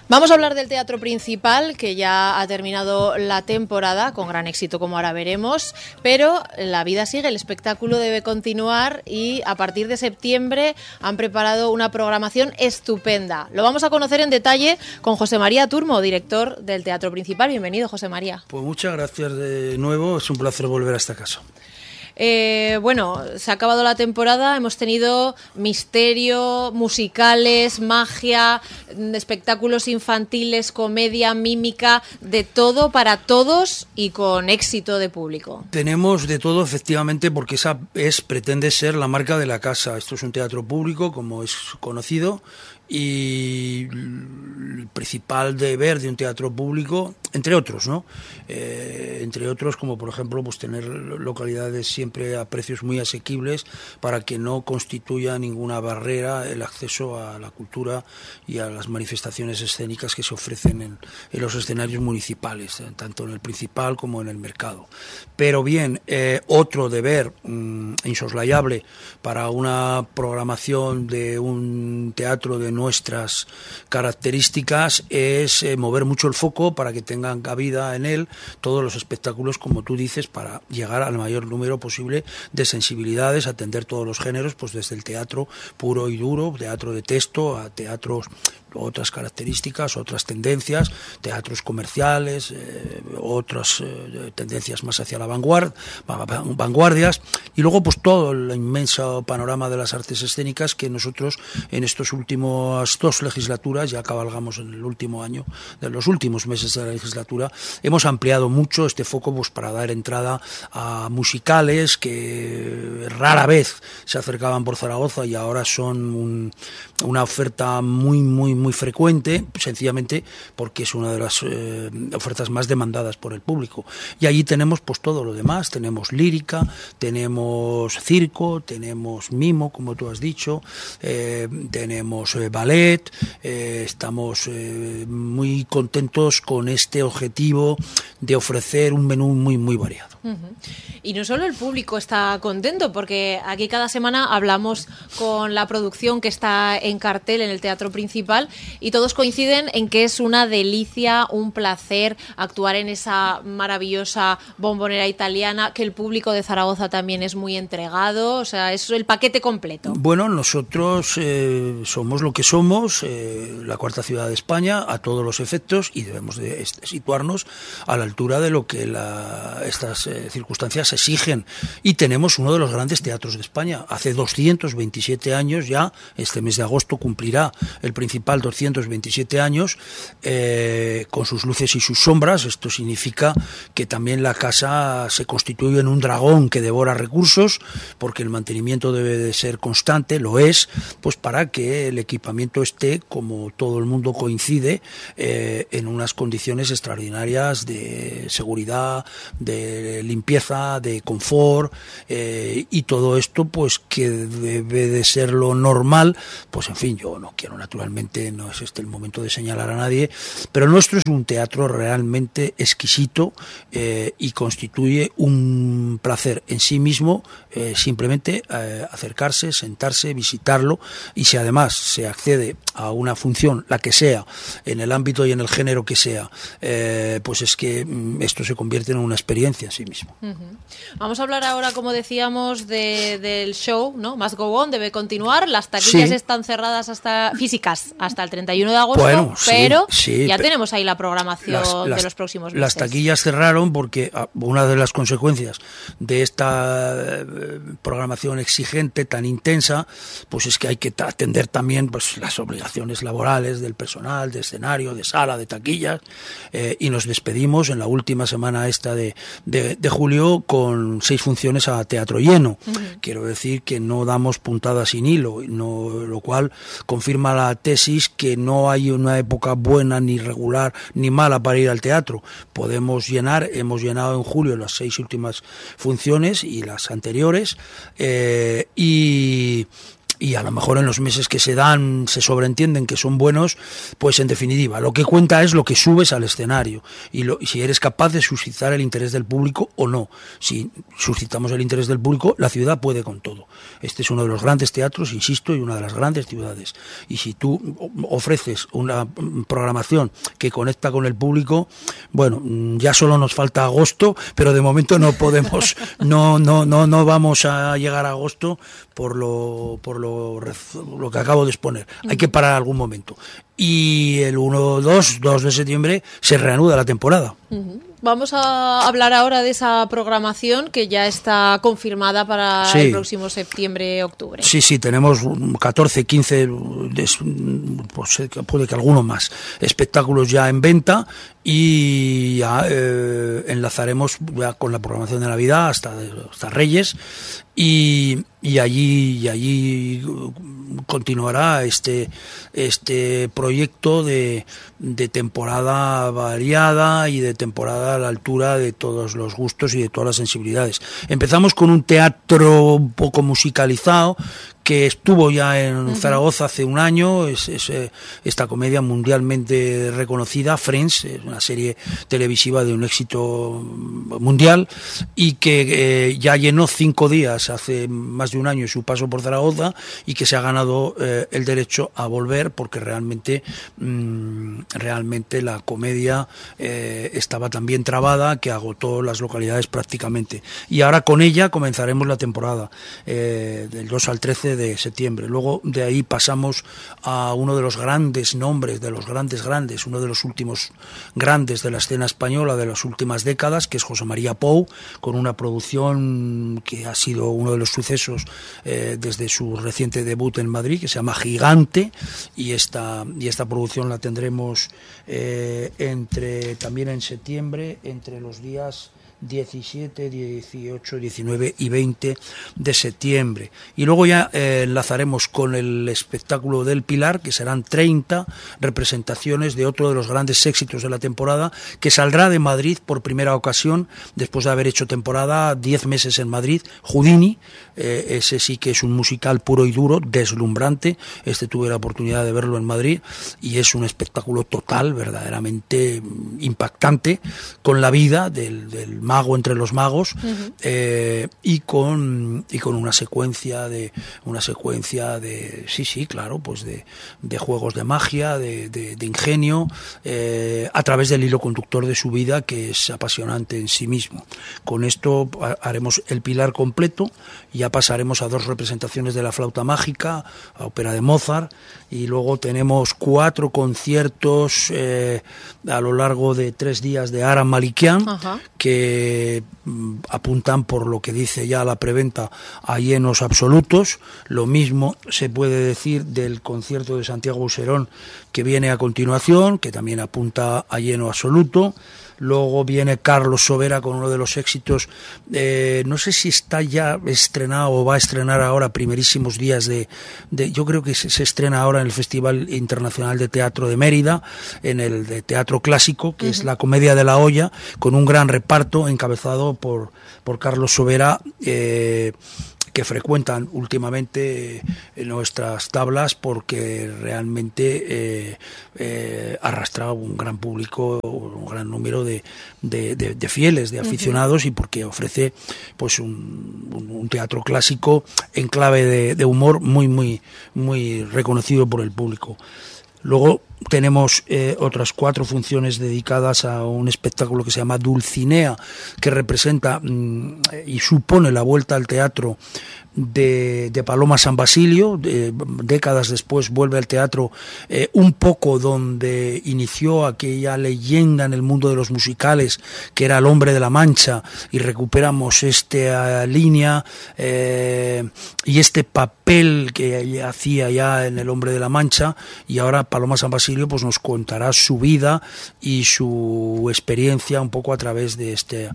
Vamos a hablar del Teatro Principal, que ya ha terminado la temporada, con gran éxito como ahora veremos, pero la vida sigue, el espectáculo debe continuar y a partir de septiembre han preparado una programación estupenda. Lo vamos a conocer en detalle con José María Turmo, director del Teatro Principal. Bienvenido, José María. Pues muchas gracias de nuevo, es un placer volver a esta casa. Bueno, se ha acabado la temporada, hemos tenido misterio, musicales, magia, espectáculos infantiles, comedia, mímica, de todo para todos y con éxito de público. Tenemos de todo, efectivamente, porque esa pretende ser la marca de la casa. Esto es un teatro público, como es conocido, y el principal deber de un teatro público, entre otros, ¿no? Entre otros, como por ejemplo, pues tener localidades siempre a precios muy asequibles para que no constituya ninguna barrera el acceso a la cultura y a las manifestaciones escénicas que se ofrecen en los escenarios municipales, tanto en el Principal como en el Mercado. Pero bien, otro deber insoslayable para una programación de un teatro de nuestras características es mover mucho el foco para que tengan cabida en él todos los espectáculos, como tú dices, para llegar al mayor número posible de sensibilidades, atender todos los géneros, pues desde el teatro puro y duro, teatro de texto, a teatros otras características, otras tendencias, teatros comerciales, otras tendencias más hacia la vanguardias, y luego pues todo el inmenso panorama de las artes escénicas que nosotros en estos últimos 2 legislaturas, ya cabalgamos en el último año, de los últimos meses de la legislatura, hemos ampliado mucho este foco pues para dar entrada a musicales que rara vez se acercaban por Zaragoza y ahora son una oferta muy frecuente, sencillamente porque es una de las ofertas más demandadas por el público. Y allí tenemos pues todo lo demás, tenemos lírica, tenemos circo, tenemos mimo, como tú has dicho, tenemos ballet, estamos muy contentos con este objetivo de ofrecer un menú muy variado. Y no solo el público está contento, porque aquí cada semana hablamos con la producción que está en cartel en el Teatro Principal y todos coinciden en que es una delicia, un placer actuar en esa maravillosa bombonera italiana, que el público de Zaragoza también es muy entregado, o sea, es el paquete completo. Bueno, nosotros somos lo que somos, la cuarta ciudad de España a todos los efectos, y debemos de situarnos a la altura de lo que estas circunstancias exigen, y tenemos uno de los grandes teatros de España. Hace 227 años ya, este mes de agosto cumplirá el Principal 227 años, con sus luces y sus sombras. Esto significa que también la casa se constituye en un dragón que devora recursos, porque el mantenimiento debe de ser constante, lo es, pues para que el equipamiento esté, como todo el mundo coincide, en unas condiciones extraordinarias de seguridad, de limpieza, de confort, y todo esto pues que debe de ser lo normal. Pues en fin, yo no quiero, naturalmente, no es este el momento de señalar a nadie, pero nuestro es un teatro realmente exquisito, y constituye un placer en sí mismo, simplemente acercarse, sentarse, visitarlo, y si además se accede a una función, la que sea, en el ámbito y en el género que sea, pues es que esto se convierte en una experiencia en sí mismo. Vamos a hablar ahora, como decíamos, del show, ¿no? Must Go On, debe continuar. Las taquillas están cerradas físicas hasta el 31 de agosto, bueno, pero ya tenemos ahí la programación de los próximos meses. Las taquillas cerraron porque una de las consecuencias de esta programación exigente, tan intensa, pues es que hay que atender también pues las obligaciones laborales del personal, de escenario, de sala, de taquillas, y nos despedimos en la última semana esta de julio con 6 funciones a teatro lleno. Quiero decir que no damos puntadas sin hilo, lo cual confirma la tesis que no hay una época buena ni regular ni mala para ir al teatro. Podemos llenar, hemos llenado en julio las 6 últimas funciones y las anteriores, y y a lo mejor en los meses que se dan se sobreentienden que son buenos, pues en definitiva lo que cuenta es lo que subes al escenario y si eres capaz de suscitar el interés del público o no. Si suscitamos el interés del público, la ciudad puede con todo. Este es uno de los grandes teatros, insisto, y una de las grandes ciudades, y si tú ofreces una programación que conecta con el público, bueno, ya solo nos falta agosto, pero de momento no podemos, no vamos a llegar a agosto por lo que acabo de exponer. Hay que parar algún momento. Y el 2 de septiembre se reanuda la temporada. Vamos a hablar ahora de esa programación que ya está confirmada para el próximo septiembre-octubre. Sí, tenemos 14, 15, pues puede que alguno más, espectáculos ya en venta, y ya enlazaremos ya con la programación de Navidad hasta Reyes, y allí continuará este proyecto de temporada variada y de temporada a la altura de todos los gustos y de todas las sensibilidades. Empezamos con un teatro un poco musicalizado que estuvo ya en Zaragoza hace un año, es esta comedia mundialmente reconocida, Friends, es una serie televisiva de un éxito mundial, y que ya llenó 5 días hace más de un año su paso por Zaragoza, y que se ha ganado el derecho a volver, porque realmente la comedia estaba tan bien trabada que agotó las localidades prácticamente, y ahora con ella comenzaremos la temporada del 2 al 13 de septiembre. Luego de ahí pasamos a uno de los grandes nombres, de los grandes, uno de los últimos grandes de la escena española de las últimas décadas, que es José María Pou, con una producción que ha sido uno de los sucesos desde su reciente debut en Madrid, que se llama Gigante, y esta producción la tendremos también en septiembre, entre los días 17, 18, 19 y 20 de septiembre. Y luego ya enlazaremos con el espectáculo del Pilar, que serán 30 representaciones de otro de los grandes éxitos de la temporada, que saldrá de Madrid por primera ocasión, después de haber hecho temporada 10 meses en Madrid, Houdini. Ese sí que es un musical puro y duro, deslumbrante. Tuve la oportunidad de verlo en Madrid, y es un espectáculo total, verdaderamente impactante, con la vida del mago entre los magos, y con una secuencia de juegos de magia, de ingenio, a través del hilo conductor de su vida, que es apasionante en sí mismo. Con esto haremos el Pilar completo, ya pasaremos a 2 representaciones de la Flauta Mágica, a ópera de Mozart, y luego tenemos 4 conciertos a lo largo de 3 días de Aram Malikian, que apuntan, por lo que dice ya la preventa, a llenos absolutos. Lo mismo se puede decir del concierto de Santiago Userón, que viene a continuación, que también apunta a lleno absoluto. Luego viene Carlos Sobera con uno de los éxitos, no sé si está ya estrenado o va a estrenar ahora, primerísimos días yo creo que se estrena ahora en el Festival Internacional de Teatro de Mérida, en el de Teatro Clásico, que es La Comedia de la Olla, con un gran reparto encabezado por Carlos Sobera, que frecuentan últimamente nuestras tablas, porque realmente arrastra un gran público, un gran número de fieles, de aficionados, y porque ofrece pues un teatro clásico en clave de humor muy, muy, muy reconocido por el público. Luego tenemos otras 4 funciones dedicadas a un espectáculo que se llama Dulcinea, que representa y supone la vuelta al teatro de Paloma San Basilio. Décadas después vuelve al teatro, un poco donde inició aquella leyenda en el mundo de los musicales, que era El Hombre de la Mancha, y recuperamos esta línea y este papel que ella hacía ya en El Hombre de la Mancha, y ahora Paloma San Basilio pues nos contará su vida y su experiencia un poco a través de este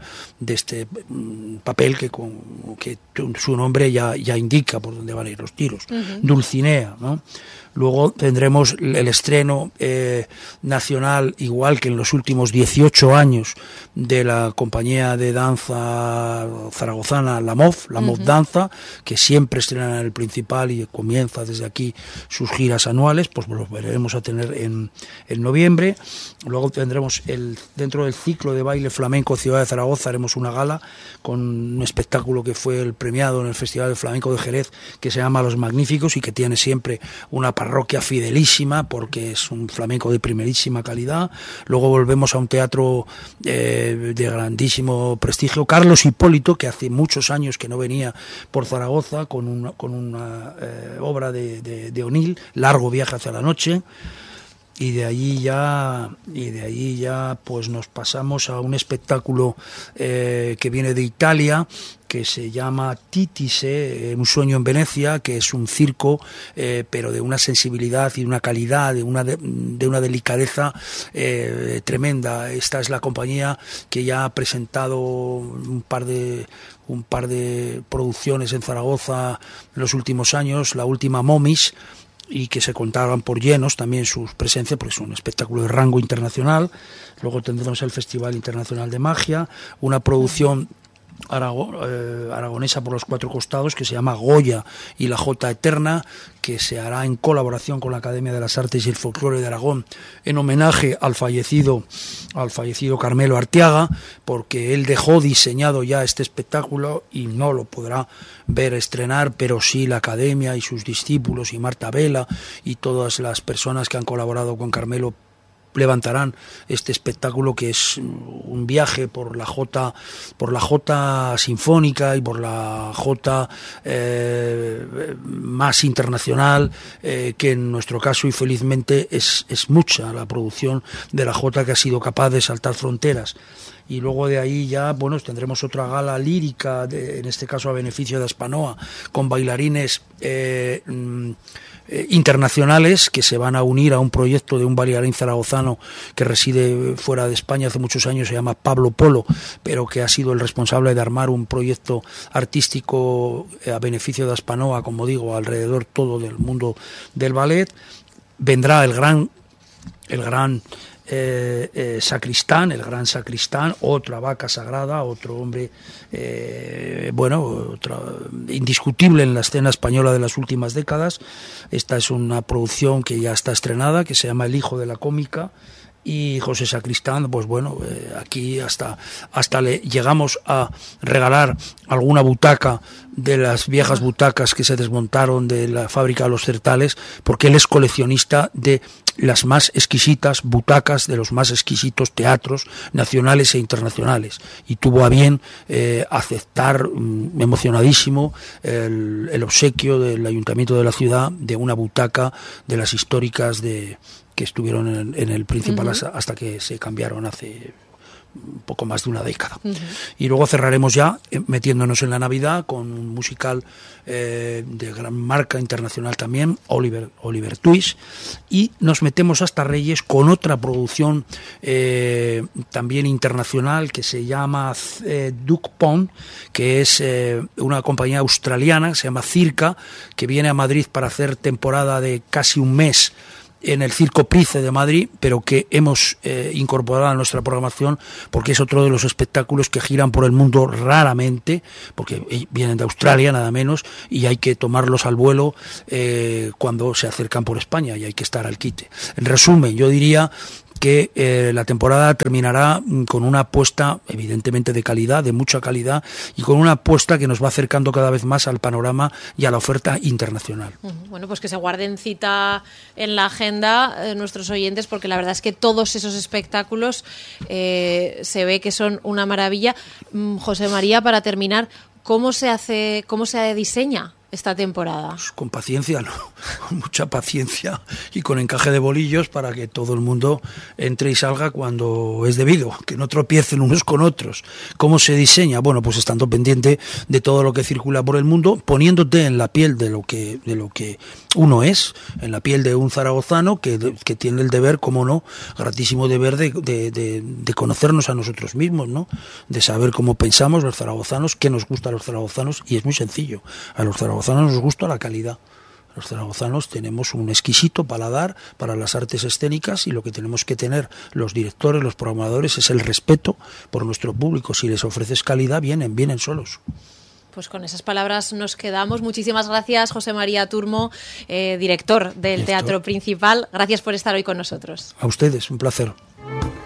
papel que su nombre ya indica por dónde van a ir los tiros. Dulcinea, ¿no? Luego tendremos el estreno nacional, igual que en los últimos 18 años, de la compañía de danza zaragozana La MOV Danza, que siempre estrena en el Principal y comienza desde aquí sus giras anuales, pues lo veremos a tener en noviembre. Luego tendremos dentro del ciclo de baile flamenco Ciudad de Zaragoza, haremos una gala con un espectáculo que fue el premiado en el Festival de Flamenco de Jerez, que se llama Los Magníficos y que tiene siempre una parroquia fidelísima porque es un flamenco de primerísima calidad. Luego volvemos a un teatro de grandísimo prestigio, Carlos Hipólito, que hace muchos años que no venía por Zaragoza, con una obra de O'Neill, Largo viaje hacia la noche. Y de allí ya pues nos pasamos a un espectáculo que viene de Italia, que se llama Titise, un sueño en Venecia, que es un circo, pero de una sensibilidad y una calidad, de una delicadeza tremenda. Esta es la compañía que ya ha presentado un par de producciones en Zaragoza en los últimos años, la última Momis, y que se contaban por llenos también sus presencias, porque es un espectáculo de rango internacional. Luego tendremos el Festival Internacional de Magia, una producción aragonesa por los cuatro costados que se llama Goya y la Jota Eterna, que se hará en colaboración con la Academia de las Artes y el Folclore de Aragón, en homenaje al fallecido Carmelo Arteaga, porque él dejó diseñado ya este espectáculo y no lo podrá ver estrenar, pero sí la Academia y sus discípulos y Marta Vela y todas las personas que han colaborado con Carmelo levantarán este espectáculo, que es un viaje por la jota sinfónica y por la jota más internacional, que en nuestro caso y felizmente es mucha la producción de la jota, que ha sido capaz de saltar fronteras. Y luego de ahí ya, bueno, tendremos otra gala lírica, en este caso a beneficio de Aspanoa, con bailarines internacionales que se van a unir a un proyecto de un bailarín zaragozano que reside fuera de España hace muchos años, se llama Pablo Polo, pero que ha sido el responsable de armar un proyecto artístico a beneficio de Aspanoa, como digo, alrededor todo del mundo del ballet. Vendrá el gran sacristán, otra vaca sagrada, otro hombre indiscutible en la escena española de las últimas décadas. Esta es una producción que ya está estrenada, que se llama El hijo de la cómica, y José Sacristán, pues bueno, aquí hasta le llegamos a regalar alguna butaca de las viejas butacas que se desmontaron de la fábrica de los Certales, porque él es coleccionista de las más exquisitas butacas de los más exquisitos teatros nacionales e internacionales, y tuvo a bien aceptar emocionadísimo el obsequio del Ayuntamiento de la ciudad de una butaca de las históricas que estuvieron en el Principal hasta que se cambiaron hace un poco más de una década. Y luego cerraremos ya metiéndonos en la Navidad con un musical de gran marca internacional también, Oliver Twist, y nos metemos hasta Reyes con otra producción también internacional que se llama Duck Pond, que es una compañía australiana, se llama Circa, que viene a Madrid para hacer temporada de casi un mes en el Circo Price de Madrid, pero que hemos incorporado a nuestra programación porque es otro de los espectáculos que giran por el mundo raramente, porque vienen de Australia nada menos, y hay que tomarlos al vuelo cuando se acercan por España, y hay que estar al quite. En resumen, yo diría que la temporada terminará con una apuesta evidentemente de calidad, de mucha calidad, y con una apuesta que nos va acercando cada vez más al panorama y a la oferta internacional. Bueno, pues que se guarden cita en la agenda nuestros oyentes, porque la verdad es que todos esos espectáculos se ve que son una maravilla. José María, para terminar, ¿cómo se diseña esta temporada? Pues con paciencia, ¿no? Con mucha paciencia y con encaje de bolillos para que todo el mundo entre y salga cuando es debido, que no tropiecen unos con otros. ¿Cómo se diseña? Bueno, pues estando pendiente de todo lo que circula por el mundo, poniéndote en la piel de lo que uno es, en la piel de un zaragozano que tiene el deber, como no, gratísimo deber de conocernos a nosotros mismos, ¿no? De saber cómo pensamos los zaragozanos, qué nos gusta a los zaragozanos, y es muy sencillo. A los zaragozanos nos gusta la calidad. Los zaragozanos tenemos un exquisito paladar para las artes escénicas y lo que tenemos que tener los directores, los programadores, es el respeto por nuestro público. Si les ofreces calidad, vienen solos. Pues con esas palabras nos quedamos. Muchísimas gracias, José María Turmo, director del Teatro Principal. Gracias por estar hoy con nosotros. A ustedes, un placer.